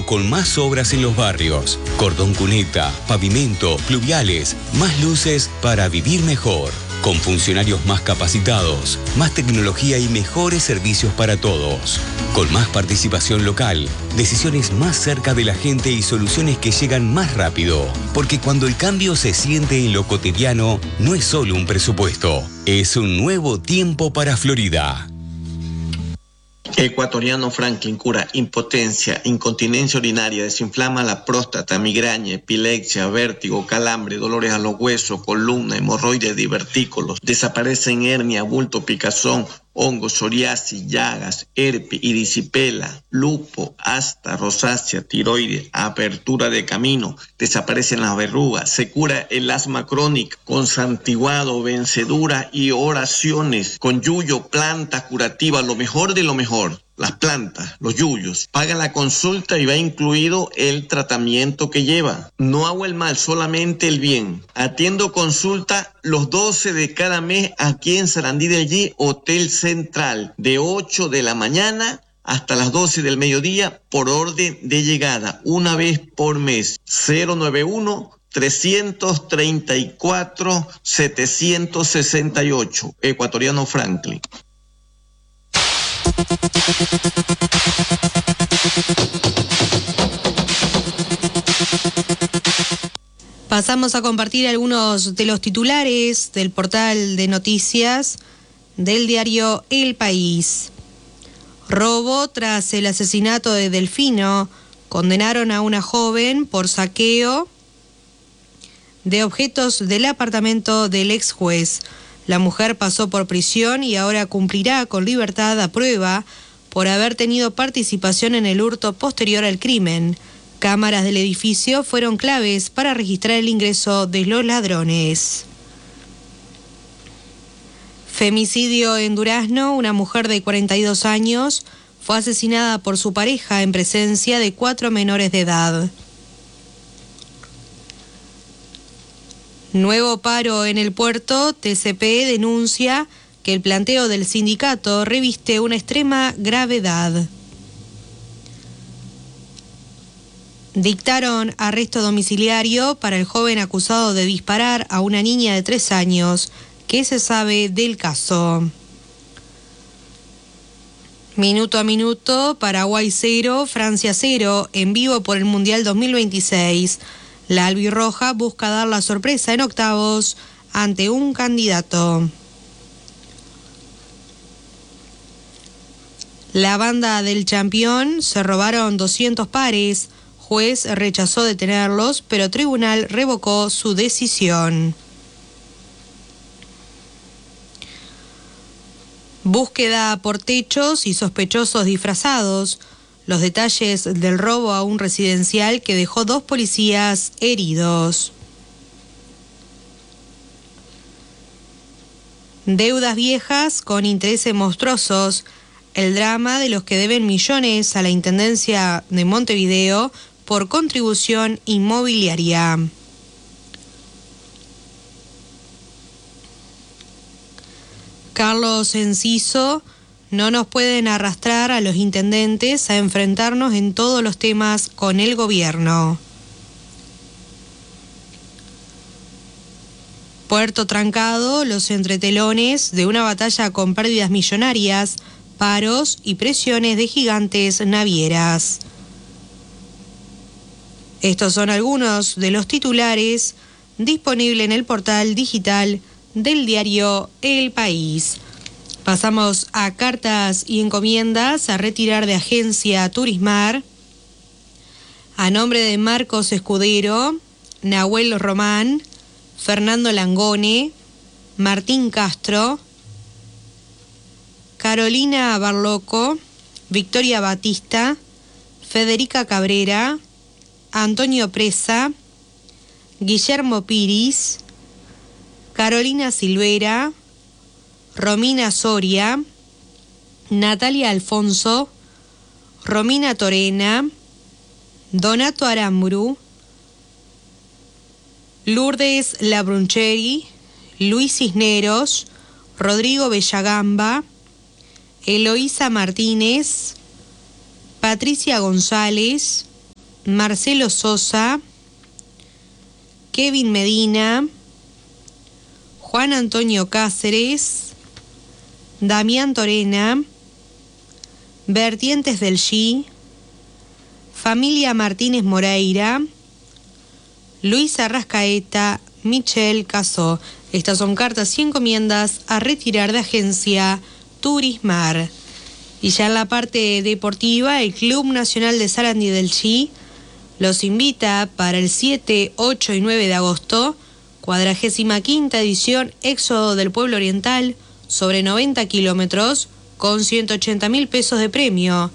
año con más obras en los barrios. Cordón cuneta, pavimento, pluviales, más luces para vivir mejor. Con funcionarios más capacitados, más tecnología y mejores servicios para todos. Con más participación local, decisiones más cerca de la gente y soluciones que llegan más rápido. Porque cuando el cambio se siente en lo cotidiano, no es solo un presupuesto, es un nuevo tiempo para Florida. Ecuatoriano Franklin cura impotencia, incontinencia urinaria, desinflama la próstata, migraña, epilepsia, vértigo, calambre, dolores a los huesos, columna, hemorroides, divertículos. Desaparecen hernia, bulto, picazón, hongos, psoriasis, llagas, herpes, erisipela, lupo, asta, rosácea, tiroides, apertura de camino. Desaparecen las verrugas. Se cura el asma crónica con santiguado, vencedura y oraciones. Con yuyo, plantas curativas, lo mejor de lo mejor. Las plantas, los yuyos. Paga la consulta y va incluido el tratamiento que lleva. No hago el mal, solamente el bien. Atiendo consulta los 12 de cada mes aquí en Sarandí del G, Hotel Central, de 8 de la mañana hasta las 12 del mediodía por orden de llegada, una vez por mes. 091-334-768. Ecuatoriano Franklin. Pasamos a compartir algunos de los titulares del portal de noticias del diario El País. Robo tras el asesinato de Delfino. Condenaron a una joven por saqueo de objetos del apartamento del ex juez. La mujer pasó por prisión y ahora cumplirá con libertad a prueba por haber tenido participación en el hurto posterior al crimen. Cámaras del edificio fueron claves para registrar el ingreso de los ladrones. Femicidio en Durazno. Una mujer de 42 años fue asesinada por su pareja en presencia de 4 menores de edad. Nuevo paro en el puerto. TCP denuncia que el planteo del sindicato reviste una extrema gravedad. Dictaron arresto domiciliario para el joven acusado de disparar a una niña de 3 años. ¿Qué se sabe del caso? Minuto a minuto. Paraguay 0, Francia 0, en vivo por el Mundial 2026. La albirroja busca dar la sorpresa en octavos ante un candidato. La banda del campeón se robaron 200 pares. Juez rechazó detenerlos, pero tribunal revocó su decisión. Búsqueda por techos y sospechosos disfrazados. Los detalles del robo a un residencial que dejó 2 policías heridos. Deudas viejas con intereses monstruosos. El drama de los que deben millones a la Intendencia de Montevideo por contribución inmobiliaria. Carlos Enciso. No nos pueden arrastrar a los intendentes a enfrentarnos en todos los temas con el gobierno. Puerto trancado, los entretelones de una batalla con pérdidas millonarias, paros y presiones de gigantes navieras. Estos son algunos de los titulares disponibles en el portal digital del diario El País. Pasamos a cartas y encomiendas a retirar de Agencia Turismar. A nombre de Marcos Escudero, Nahuel Román, Fernando Langone, Martín Castro, Carolina Barloco, Victoria Batista, Federica Cabrera, Antonio Presa, Guillermo Piris, Carolina Silvera, Romina Soria, Natalia Alfonso, Romina Torena, Donato Aramburu, Lourdes Labruncheri, Luis Cisneros, Rodrigo Bellagamba, Eloísa Martínez, Patricia González, Marcelo Sosa, Kevin Medina, Juan Antonio Cáceres, Damián Torena, Vertientes del G, Familia Martínez Moreira, Luis Arrascaeta, Michel Casó. Estas son cartas y encomiendas a retirar de agencia Turismar. Y ya en la parte deportiva, el Club Nacional de Sarandí del Chi los invita para el 7, 8 y 9 de agosto, 45ª edición Éxodo del Pueblo Oriental, sobre 90 kilómetros, con 180.000 pesos de premio,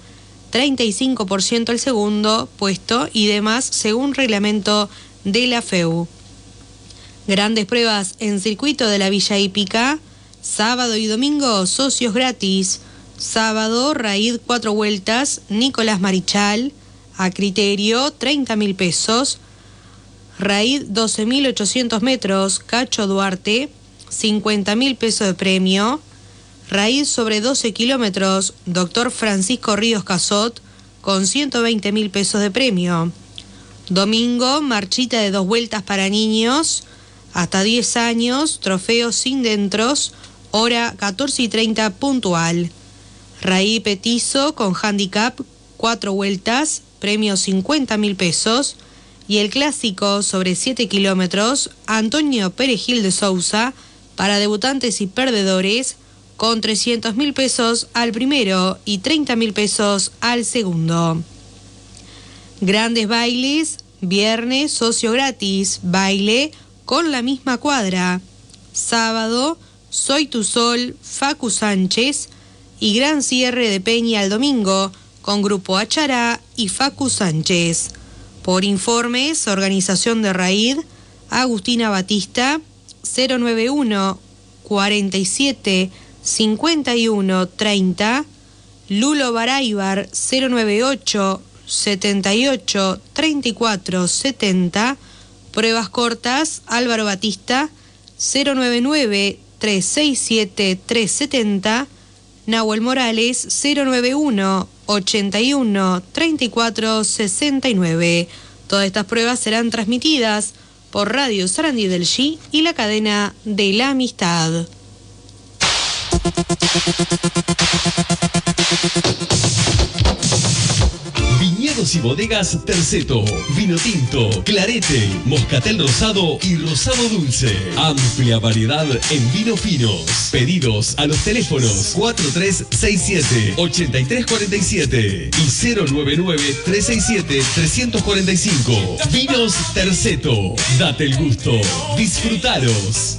35% el segundo puesto y demás según reglamento de la FEU. Grandes pruebas en circuito de la Villa Hípica, sábado y domingo socios gratis. Sábado, Raid 4 vueltas, Nicolás Marichal, a criterio 30.000 pesos. Raid 12.800 metros, Cacho Duarte, 50.000 pesos de premio. Raid sobre 12 kilómetros, Dr. Francisco Ríos Casot, con 120.000 pesos de premio. Domingo, marchita de 2 vueltas para niños, hasta 10 años, trofeos sin dentros, hora 14:30 puntual. Raid petizo con handicap, 4 vueltas, premio 50.000 pesos. Y el clásico sobre 7 kilómetros, Antonio Perejil de Sousa, para debutantes y perdedores, con 300.000 pesos al primero y 30.000 pesos al segundo. Grandes bailes, viernes socio gratis, baile con la misma cuadra. Sábado, Soy tu Sol, Facu Sánchez, y gran cierre de Peña el domingo, con Grupo Achará y Facu Sánchez. Por informes, organización de Raid, Agustina Batista, 091 47 51 30, Lulo Baraybar, 098 78 34 70, pruebas cortas, Álvaro Batista, 099 367 370, Nahuel Morales, 091 81 34 69. Todas estas pruebas serán transmitidas por Radio Sarandí del Chi y la cadena de la Amistad. Viñedos y bodegas Terceto, vino tinto, clarete, moscatel rosado y rosado dulce. Amplia variedad en vinos finos. Pedidos a los teléfonos 4367-8347 y 099-367-345. Vinos Terceto, date el gusto, disfrutalos.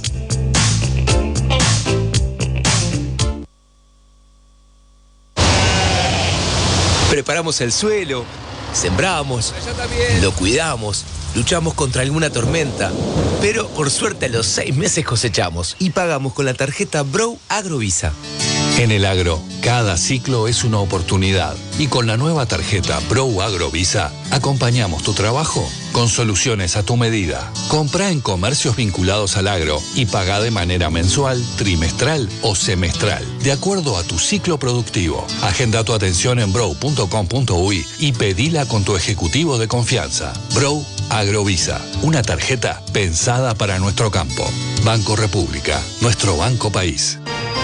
Preparamos el suelo, sembramos, lo cuidamos, luchamos contra alguna tormenta, pero por suerte a los 6 meses cosechamos y pagamos con la tarjeta Brow Agrovisa. En el agro, cada ciclo es una oportunidad y con la nueva tarjeta Brow Agrovisa acompañamos tu trabajo con soluciones a tu medida. Compra en comercios vinculados al agro y paga de manera mensual, trimestral o semestral, de acuerdo a tu ciclo productivo. Agenda tu atención en brow.com.uy y pedila con tu ejecutivo de confianza. Brow Agrovisa, una tarjeta pensada para nuestro campo. Banco República, nuestro banco país.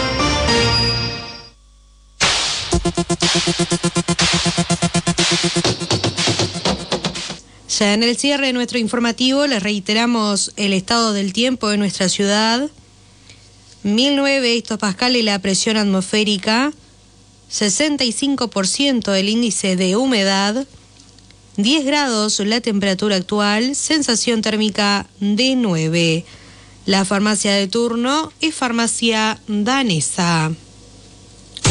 Ya en el cierre de nuestro informativo les reiteramos el estado del tiempo de nuestra ciudad. 1009 hectopascales la presión atmosférica, 65% el índice de humedad, 10 grados la temperatura actual, sensación térmica de 9. La farmacia de turno es Farmacia Danesa.